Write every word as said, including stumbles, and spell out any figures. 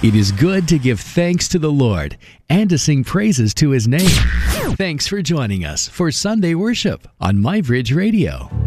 It is good to give thanks to the Lord and to sing praises to His name. Thanks for joining us for Sunday Worship on MyBridge Radio.